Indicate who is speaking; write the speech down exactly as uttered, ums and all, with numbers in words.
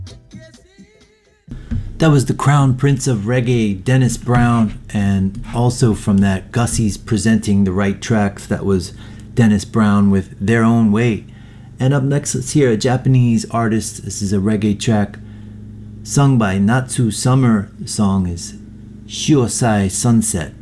Speaker 1: That was the Crown Prince of Reggae, Dennis Brown, and also from that Gussie's Presenting the Right Tracks, that was Dennis Brown with Their Own Way. And up next, let's hear a Japanese artist. This is a reggae track sung by Natsu Summer. The song is Shiosai Sunset.